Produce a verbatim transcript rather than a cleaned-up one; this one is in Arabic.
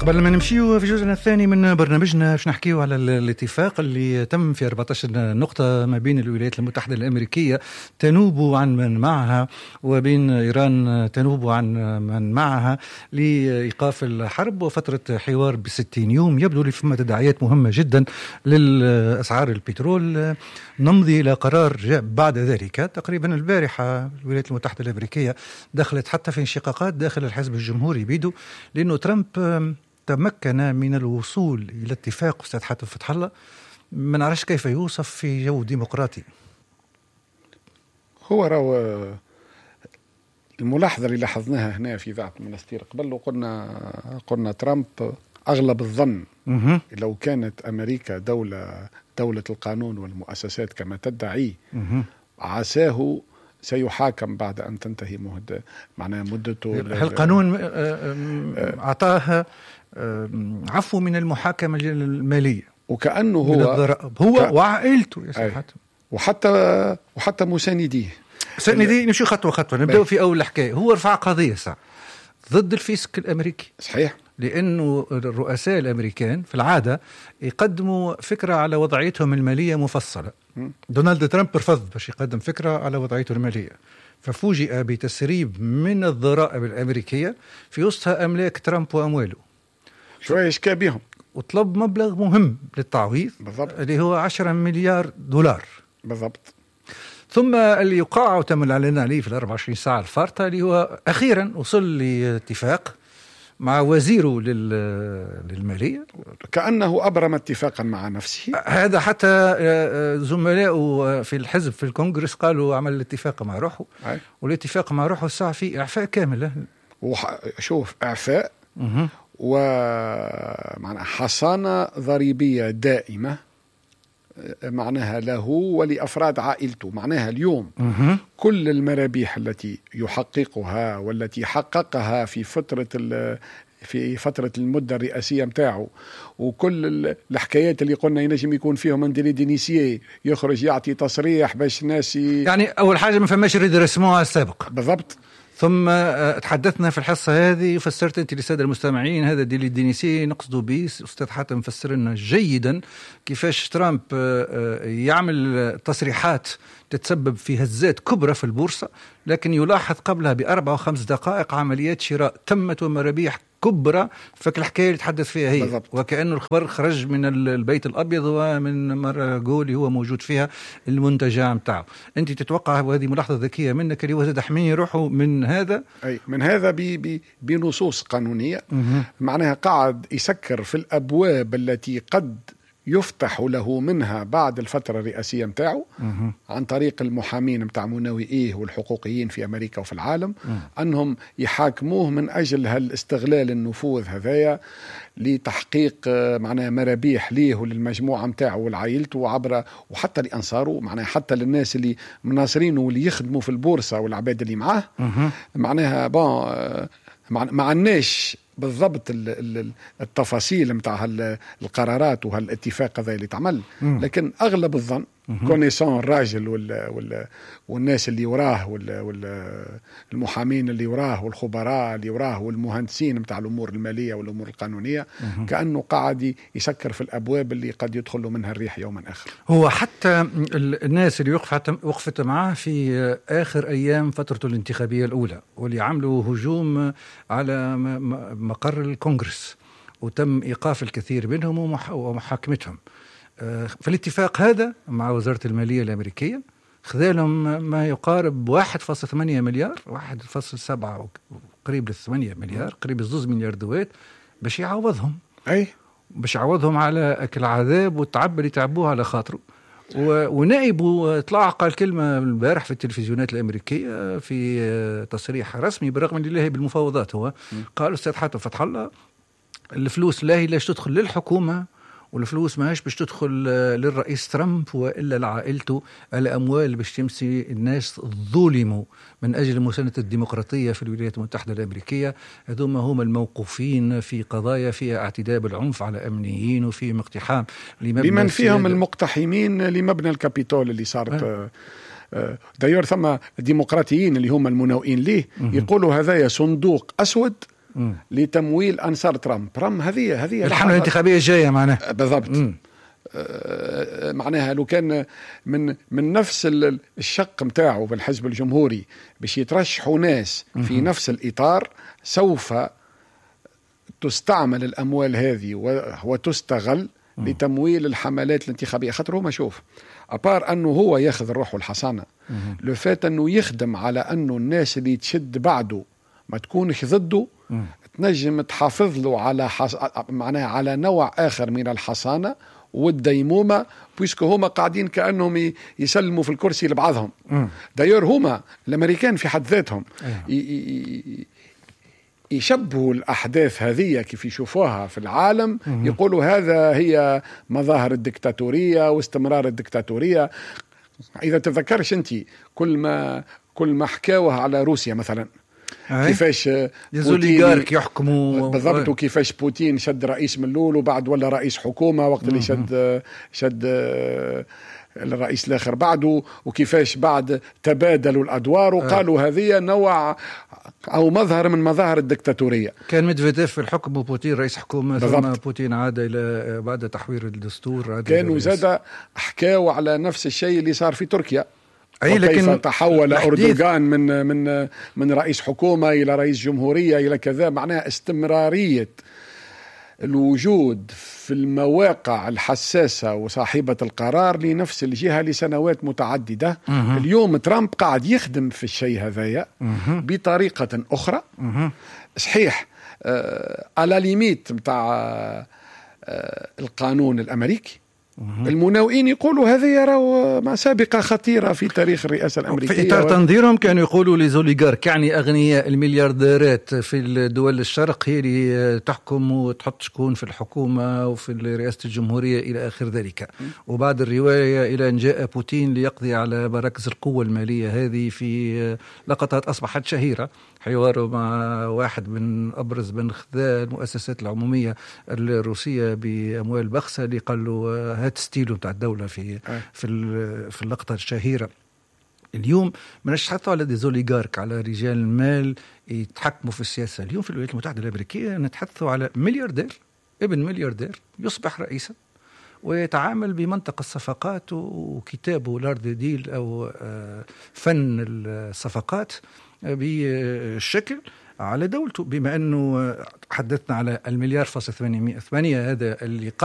قبل ما نمشيو في جزءنا الثاني من برنامجنا باش نحكيو على الاتفاق اللي تم في أربعة عشر نقطة ما بين الولايات المتحدة الأمريكية تنوب عن من معها وبين إيران تنوب عن من معها لإيقاف الحرب وفترة حوار بستين يوم. يبدو لي فما تداعيات مهمة جدا للأسعار البترول. نمضي إلى قرار جاء بعد ذلك تقريبا البارحة. الولايات المتحدة الأمريكية دخلت حتى في انشقاقات داخل الحزب الجمهوري بيدو لأنه ترامب تمكن من الوصول إلى اتفاق أستاذ حاتم فتح الله ما نعرفش كيف يوصف في جو ديمقراطي. هو راهو الملاحظة اللي لاحظناها هنا في إذاعة المنستير قبل وقلنا قلنا ترامب أغلب الظن مه. لو كانت أمريكا دولة دولة القانون والمؤسسات كما تدعي مه. عساه سيحاكم بعد أن تنتهي مهد معناها مدته. القانون أعطاها عفو من المحاكمة المالية وكأنه هو هو ك... وعائلته يا سيد حاتم وحتى وحتى مسانديه مسانديه. نمشي خطوة خطوة نبدأ في أول الحكاية. هو رفع قضية ساعة ضد الفيسك الأمريكي. صحيح. لأنه الرؤساء الأمريكان في العادة يقدموا فكرة على وضعيتهم المالية مفصلة. م. دونالد ترامب رفض باش يقدم فكرة على وضعيته المالية، ففوجئ بتسريب من الضرائب الأمريكية في وسطها أملاك ترامب وأمواله. شوية يشكى بهم وطلب مبلغ مهم للتعويض بالضبط. اللي هو عشرة مليار دولار بالضبط. ثم اللي يقع وتم الإعلان عليه في الأربع وعشرين ساعة الفارطة اللي هو أخيرا وصل لاتفاق مع وزيره للمالية كأنه أبرم اتفاقا مع نفسه. هذا حتى زملائه في الحزب في الكونغرس قالوا عمل الاتفاق مع روحه. أي. والاتفاق مع روحه الساعة في إعفاء كامل. وح... شوف إعفاء مه. ومعنى حصانة ضريبية دائمة معناها له ولأفراد عائلته. معناها اليوم مه. كل المرابيح التي يحققها والتي حققها في فترة في فترة المدة الرئاسية متاعه وكل الحكايات اللي قلنا ينجم يكون فيهم اندري دينيسيي يخرج يعطي تصريح باش الناس ي... يعني أول حاجة ما فماش ريدرسمون السابق. بالضبط. ثم تحدثنا في الحصة هذه وفسرت أنت للسادة المستمعين هذا ديلي دينيسي نقصده بيس. أستاذ حاتم فسر لنا جيدا كيفاش ترامب يعمل تصريحات تتسبب في هزات كبرى في البورصة، لكن يلاحظ قبلها بأربع وخمس دقائق عمليات شراء تمت ومرابيح كبرى. فك الحكاية اللي تحدث فيها هي بالضبط. وكأنه الخبر خرج من البيت الأبيض ومن مرغولي هو موجود فيها المنتجع متاعه. أنت تتوقع وهذه ملاحظة ذكية منك اللي هو تحميني روحه من هذا أي من هذا بي بي بنصوص قانونية. م- معناها قاعد يسكر في الأبواب التي قد يفتح له منها بعد الفترة الرئاسية متاعه م- عن طريق المحامين متاع مناوئيه والحقوقيين في أمريكا وفي العالم م- أنهم يحاكموه من أجل هالاستغلال النفوذ هذايا لتحقيق معناها مرابيح ليه وللمجموعة متاعه والعائلته عبر وحتى لأنصاره معناها حتى للناس اللي مناصرينه واللي يخدموا في البورصة والعباد اللي معاه. م- معناها بون مع الناس بالضبط التفاصيل متاع القرارات وهالاتفاق هذا اللي تعمل، لكن أغلب الظن كونيسون الراجل وال وال والناس اللي وراه والمحامين اللي وراه والخبراء اللي وراه والمهندسين متاع الأمور المالية والأمور القانونية كأنه قاعد يسكر في الأبواب اللي قد يدخل منها الريح يوما آخر. هو حتى الناس اللي وقفت وقفت معه في آخر أيام فترته الانتخابية الأولى واللي عملوا هجوم على مقر الكونغرس وتم إيقاف الكثير منهم ومحاكمتهم. في الاتفاق هذا مع وزارة المالية الأمريكية خذالهم ما يقارب واحد فاصلة ثمانية مليار واحد فاصلة سبعة قريب للثمانية مليار قريب الزوز مليار دوات باش يعوضهم. أي باش يعوضهم على أكل عذاب والتعب اللي تعبوه على خاطره. ونائبه طلع قال كلمة البارح في التلفزيونات الأمريكية في تصريح رسمي برغم أن الله بالمفاوضات هو قال أستاذ حاتم فتح الله الفلوس لا هي لاش تدخل للحكومة والفلوس ماهيش باش تدخل للرئيس ترامب وإلا لعائلته. الأموال باش تمسي الناس ظلموا من أجل مساندة الديمقراطية في الولايات المتحدة الأمريكية. هذوما هم الموقوفين في قضايا فيها اعتداء بالعنف على أمنيين وفي اقتحام بمن فيهم المقتحمين لمبنى الكابيتول اللي صارت أه. دايور ثم الديمقراطيين اللي هم المناوئين ليه يقولوا هذا صندوق أسود لتمويل أنصار ترامب. ترامب هذه هذه الحملة الانتخابية الجاية معناها بالضبط. معناها لو كان من من نفس الشق متاعه بالحزب الجمهوري باش يترشحوا ناس في نفس الإطار، سوف تستعمل الأموال هذه وتستغل لتمويل الحملات الانتخابية. خاطر هما شوف أبار أنه هو ياخذ الروح والحصانة، لو فات أنه يخدم على أنه الناس اللي تشد بعده ما تكونش ضده، تنجم تحافظ له على حص... معناها على نوع آخر من الحصانة والديمومة، بويسكو هما قاعدين كأنهم يسلموا في الكرسي لبعضهم. دايور هما الأمريكان في حد ذاتهم ي... ي... يشبهوا الأحداث هذه كيف يشوفوها في العالم، يقولوا هذا هي مظاهر الدكتاتورية واستمرار الدكتاتورية. إذا تذكرش أنت كل ما كل ما حكاوها على روسيا مثلا، كيفاش يزوليغارك يحكموا بالضبط، وكيفاش بوتين شد رئيس من الأول وبعد ولا رئيس حكومة وقت اللي شد شد الرئيس الآخر بعده، وكيفاش بعد تبادلوا الأدوار وقالوا آه. هذه نوع أو مظهر من مظاهر الدكتاتورية. كان ميدفيديف في الحكم وبوتين رئيس حكومة، ثم بوتين عاد إلى بعد تحوير الدستور. كانوا زاد حكاوا على نفس الشيء اللي صار في تركيا، أي لكن تحول أردوغان من من من رئيس حكومة إلى رئيس جمهورية إلى كذا. معناها استمرارية الوجود في المواقع الحساسة وصاحبة القرار لنفس الجهة لسنوات متعددة. مه. اليوم ترامب قاعد يخدم في الشيء هذايا بطريقة أخرى. مه. صحيح آه على ليميت متاع آه القانون الأمريكي. المناوئين يقولوا هذه يروا مع سابقة خطيرة في تاريخ الرئاسة الأمريكية. في إطار و... تنظيرهم كانوا يقولوا لزوليغارك، يعني أغنياء المليارديرات في الدول الشرق هي اللي تحكم وتحط شكون في الحكومة وفي رئاسة الجمهورية إلى آخر ذلك. وبعد الرواية إلى أن جاء بوتين ليقضي على مراكز القوة المالية هذه في لقطات أصبحت شهيرة، حواره مع واحد من أبرز من خذا المؤسسات العمومية الروسية بأموال بخسة اللي قال له هات ستيلو بتاع الدولة في في في اللقطة الشهيرة. اليوم ما نتحدثوا على ديزوليغارك، على رجال المال يتحكموا في السياسة. اليوم في الولايات المتحدة الأمريكية نتحدثوا على ملياردير، ابن ملياردير يصبح رئيسا ويتعامل بمنطق الصفقات وكتابه لارد ديل أو فن الصفقات بشكل على دولته. بما أنه حدثنا على المليار فاصل ثمانية هذا اللي